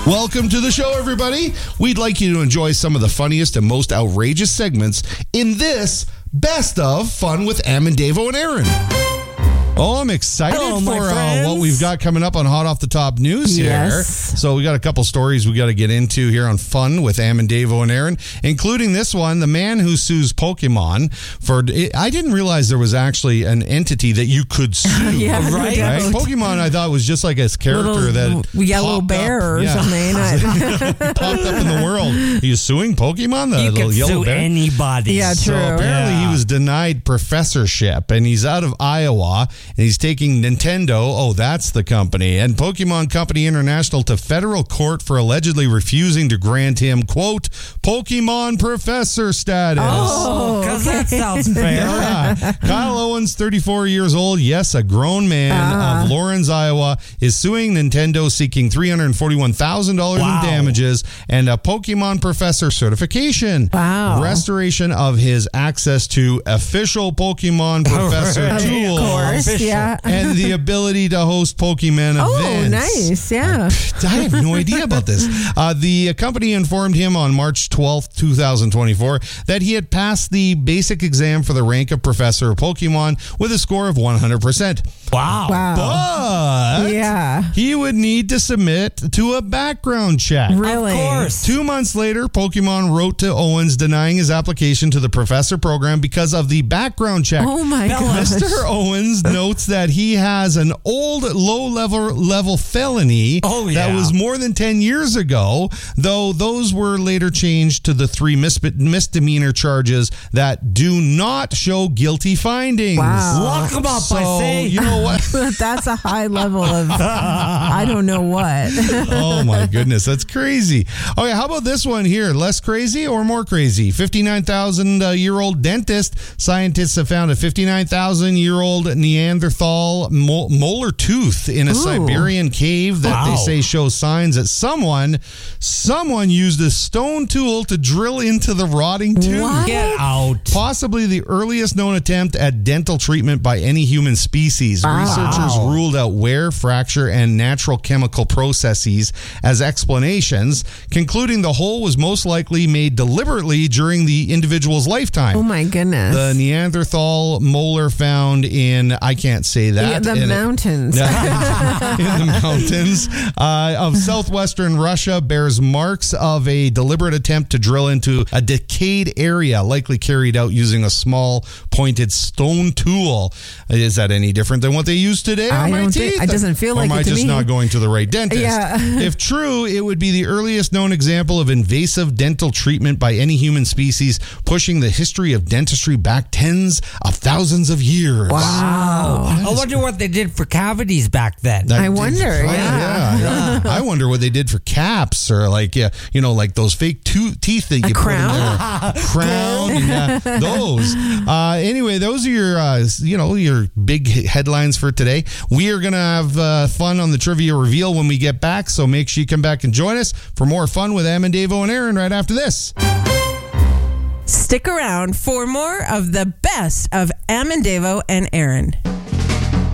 Welcome to the show, everybody. We'd like you to enjoy some of the funniest and most outrageous segments in this Best of Fun with Am and Davo and Aaron. Oh, I'm excited for what we've got coming up on Hot Off the Top News here. So we got a couple stories we got to get into here on Fun with Am and Davo and Aaron, including this one, the man who sues Pokemon for... I didn't realize there was actually an entity that you could sue. Right? Pokemon, I thought, was just like a character that... Yellow bear or something. Popped up in the world. Are you suing Pokemon, the you little can yellow sue bear? anybody. Yeah, So true. apparently he was denied professorship, and he's out of Iowa, and he's taking Nintendo, that's the company, and Pokemon Company International to federal court for allegedly refusing to grant him, quote, Pokemon professor status. Because that sounds fair. Yeah. Kyle Owens, 34 years old, yes, a grown man of Lawrence, Iowa, is suing Nintendo seeking $341,000 in damages and a Pokemon professor certification. Wow. Restoration of his access to official Pokemon professor tools. Of course, yeah. And the ability to host Pokemon events. Oh, nice, yeah. I have no idea about this. The company informed him on March 12th, 2024, that he had passed the basic exam for the rank of professor of Pokemon with a score of 100%. Wow. But he would need to submit to a background check. Really? Of course. 2 months later, Pokemon wrote to Owens denying his application to the professor program because of the background check. Oh, my gosh. Mr. Owens notes that he has an old low-level felony that was more than 10 years ago, though those were later changed to the 3 misdemeanor charges that do not show guilty findings. Wow. Lock him up, I say. You know what? That's a high level of I don't know what. Oh, my goodness. That's crazy. Okay, how about this one here? Less crazy or more crazy? 59,000-year-old dentist. Scientists have found a 59,000-year-old Neanderthal molar tooth in a Siberian cave that they say shows signs that someone used a stone tool to drill into the rotting tooth. What? Get out. Possibly the earliest known attempt at dental treatment by any human species. Researchers ruled out wear, fracture, and natural chemical processes as explanations, concluding the hole was most likely made deliberately during the individual's lifetime. Oh, my goodness. The Neanderthal molar found in, I can't say that. The mountains. In the mountains of southwestern Russia bears marks of a deliberate attempt to drill into a decayed area, likely carried out using a small pointed stone tool. Is that any different than what they use today on my teeth? It doesn't feel like it to me. Or am I just not going to the right dentist? Yeah. If true, it would be the earliest known example of invasive dental treatment by any human species, pushing the history of dentistry back tens of thousands of years. Wow. I wonder what they did for cavities back then. I wonder, Yeah. I wonder what they did for caps or like those fake teeth that you put in there. Crown. Those. Anyway, those are your big headlines for today. We are going to have fun on the trivia reveal when we get back, so make sure you come back and join us for more fun with Am and Davo and Aaron right after this. Stick around for more of the best of Am and Davo and Aaron.